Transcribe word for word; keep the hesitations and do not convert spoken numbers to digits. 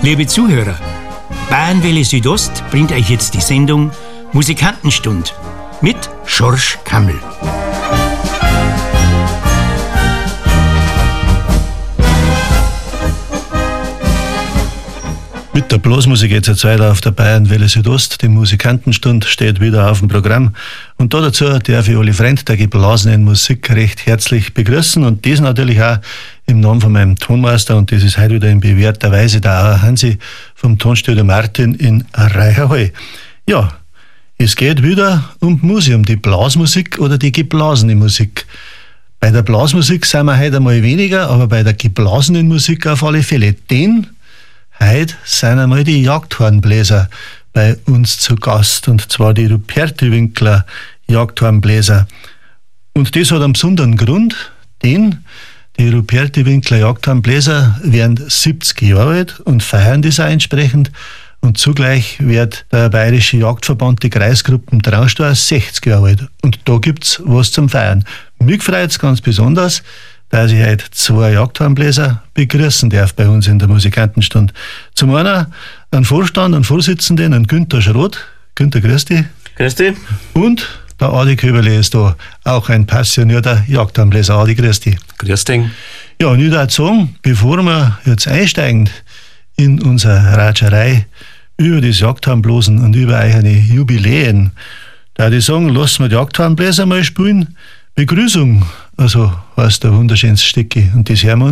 Liebe Zuhörer, Bayernwelle Südost bringt euch jetzt die Sendung Musikantenstund mit Schorsch Kammel. Mit der Blasmusik geht es jetzt weiter auf der Bayernwelle Südost. Die Musikantenstund steht wieder auf dem Programm. Und da dazu darf ich alle Freunde der geblasenen Musik recht herzlich begrüßen. Und das natürlich auch im Namen von meinem Tonmeister. Und das ist heute wieder in bewährter Weise der Auer Hansi vom Tonstudio Martin in Reicherhall. Ja, es geht wieder um die Musik, um die Blasmusik oder die geblasene Musik. Bei der Blasmusik sind wir heute einmal weniger, aber bei der geblasenen Musik auf alle Fälle. Denn heute sind einmal die Jagdhornbläser bei uns zu Gast, und zwar die Ruperti-Winkler Jagdhornbläser. Und das hat einen besonderen Grund, denn die Ruperti-Winkler Jagdhornbläser werden siebzig Jahre alt und feiern das auch entsprechend. Und zugleich wird der Bayerische Jagdverband, die Kreisgruppen Traunstein, sechzig Jahre alt. Und da gibt's was zum Feiern. Mich freut's ganz besonders, dass ich heute zwei Jagdhornbläser begrüßen darf bei uns in der Musikantenstund. Zum einen einen Vorstand, einen Vorsitzenden, einen Günther Schroth. Günther, grüß dich. Grüß dich. Und der Adi Köberle ist da, auch ein passionierter Jagdhornbläser. Adi, grüß dich. Grüß dich. Ja, und ich würde sagen, bevor wir jetzt einsteigen in unsere Ratscherei über das Jagdhornblasen und über eure Jubiläen, da würde ich sagen, lassen wir die Jagdhornbläser mal spielen. Begrüßung, also heißt der wunderschönste Stücke, und das hören wir uns